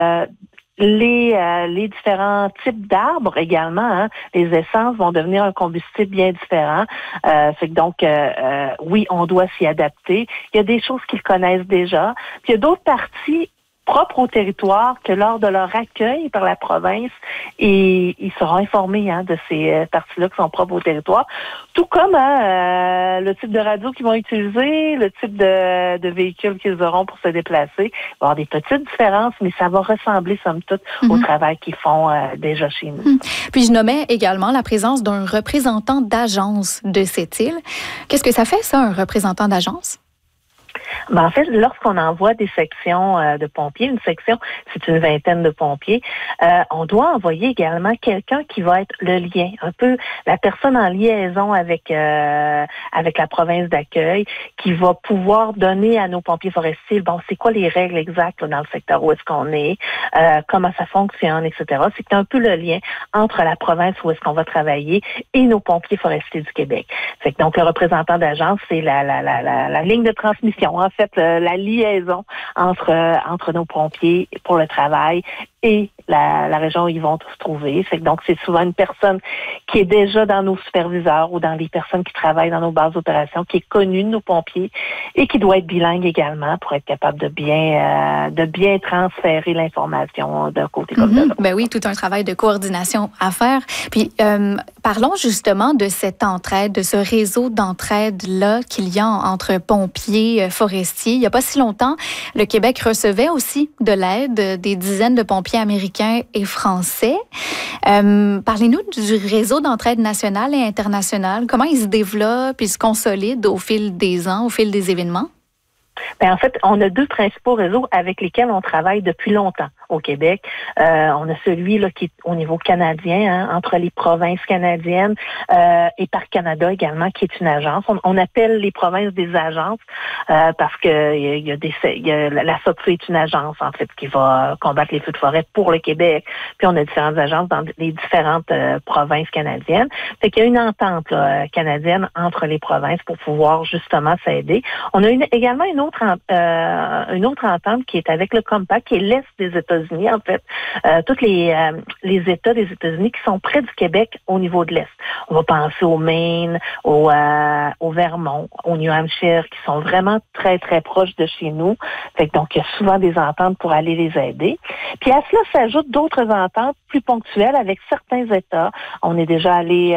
les différents types d'arbres également, hein, les essences vont devenir un combustible bien différent. Fait que donc, oui, on doit s'y adapter. Il y a des choses qu'ils connaissent déjà. Puis il y a d'autres parties propres au territoire que lors de leur accueil par la province, et ils seront informés de ces parties-là qui sont propres au territoire. Tout comme le type de radio qu'ils vont utiliser, le type de véhicule qu'ils auront pour se déplacer. Il va y avoir des petites différences, mais ça va ressembler, somme toute, au travail qu'ils font déjà chez nous. Puis je nommais également la présence d'un représentant d'agence de cette île. Qu'est-ce que ça fait, ça, un représentant d'agence? Ben, en fait, lorsqu'on envoie des sections de pompiers, une section, c'est une vingtaine de pompiers, on doit envoyer également quelqu'un qui va être le lien, un peu la personne en liaison avec la province d'accueil, qui va pouvoir donner à nos pompiers forestiers, bon, c'est quoi les règles exactes là, dans le secteur où est-ce qu'on est, comment ça fonctionne, etc. C'est un peu le lien entre la province où est-ce qu'on va travailler et nos pompiers forestiers du Québec. Fait que donc le représentant d'agence, c'est la ligne de transmission, en fait, la liaison entre nos pompiers pour le travail et la région où ils vont se trouver. Fait que donc, c'est souvent une personne qui est déjà dans nos superviseurs ou dans les personnes qui travaillent dans nos bases d'opération, qui est connue de nos pompiers et qui doit être bilingue également pour être capable de bien transférer l'information d'un côté comme de l'autre. Ben oui, tout un travail de coordination à faire. Puis, parlons justement de cette entraide, de ce réseau d'entraide-là qu'il y a entre pompiers forestiers. Il n'y a pas si longtemps, le Québec recevait aussi de l'aide des dizaines de pompiers américains et français. Parlez-nous du réseau d'entraide nationale et internationale. Comment il se développe et se consolide au fil des ans, au fil des événements? Bien, en fait, on a deux principaux réseaux avec lesquels on travaille depuis longtemps au Québec. On a celui là qui est au niveau canadien, entre les provinces canadiennes et Parc Canada également, qui est une agence. On appelle les provinces des agences parce que il y a la SOTFE est une agence en fait qui va combattre les feux de forêt pour le Québec. Puis on a différentes agences dans les différentes provinces canadiennes. Fait qu'il y a une entente là, canadienne entre les provinces pour pouvoir justement s'aider. On a également une autre entente qui est avec le Compact, qui est l'Est des États-Unis, en fait. Tous les États des États-Unis qui sont près du Québec au niveau de l'Est. On va penser au Maine, au Vermont, au New Hampshire, qui sont vraiment très, très proches de chez nous. Fait que donc, il y a souvent des ententes pour aller les aider. Puis à cela s'ajoutent d'autres ententes plus ponctuelles avec certains États. On est déjà allé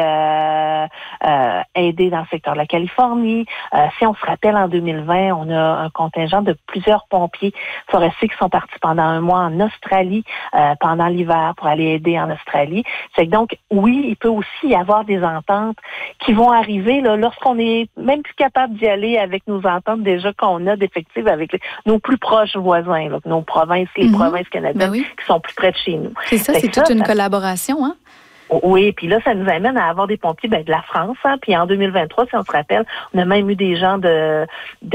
aider dans le secteur de la Californie. Si on se rappelle, en 2020, on a un contingent de plusieurs pompiers forestiers qui sont partis pendant un mois en Australie pendant l'hiver pour aller aider en Australie. C'est que donc, oui, il peut aussi y avoir des ententes qui vont arriver là, lorsqu'on est même plus capable d'y aller avec nos ententes déjà qu'on a d'effectifs avec nos plus proches voisins, là, nos provinces, les provinces canadiennes qui sont plus près de chez nous. C'est ça, c'est toute une collaboration, hein? Oui, puis là, ça nous amène à avoir des pompiers de la France. Puis en 2023, si on se rappelle, on a même eu des gens de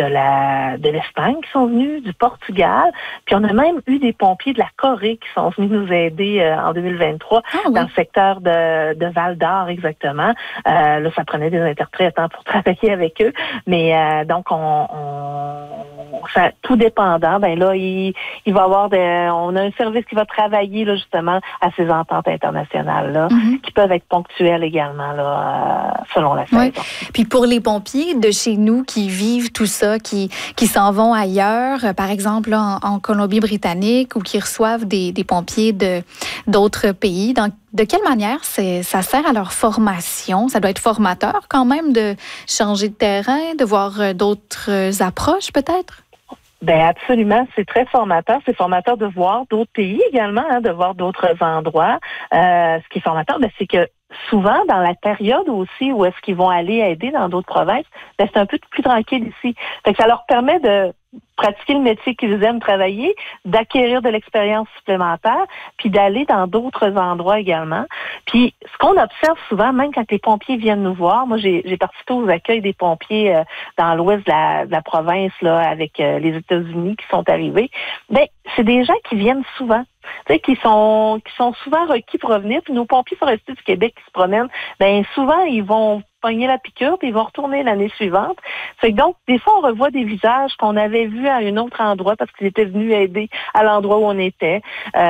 l'Espagne qui sont venus, du Portugal. Puis on a même eu des pompiers de la Corée qui sont venus nous aider en 2023 dans le secteur de Val d'Or, exactement. Là, ça prenait des interprètes pour travailler avec eux. Mais donc, ça, tout dépendant, ben là, il va y avoir on a un service qui va travailler là, justement à ces ententes internationales là, qui peuvent être ponctuelles également là, selon la saison. Puis pour les pompiers de chez nous qui vivent tout ça, qui s'en vont ailleurs, par exemple là, en Colombie-Britannique, ou qui reçoivent des pompiers d'autres pays, de quelle manière ça sert à leur formation? Ça doit être formateur quand même de changer de terrain, de voir d'autres approches peut-être? Ben absolument, c'est très formateur. C'est formateur de voir d'autres pays également, de voir d'autres endroits. Ce qui est formateur, c'est que souvent, dans la période aussi où est-ce qu'ils vont aller aider dans d'autres provinces, c'est un peu plus tranquille ici. Fait que ça leur permet de pratiquer le métier qu'ils aiment travailler, d'acquérir de l'expérience supplémentaire, puis d'aller dans d'autres endroits également. Puis, ce qu'on observe souvent, même quand les pompiers viennent nous voir, moi, j'ai participé aux accueils des pompiers dans l'ouest de la province, là, avec les États-Unis qui sont arrivés. Ben, c'est des gens qui viennent souvent. qui sont souvent requis pour revenir. Puis nos pompiers forestiers du Québec qui se promènent, ben souvent, ils vont pogner la piqûre, puis ils vont retourner l'année suivante. Fait que donc, des fois, on revoit des visages qu'on avait vus à un autre endroit parce qu'ils étaient venus aider à l'endroit où on était.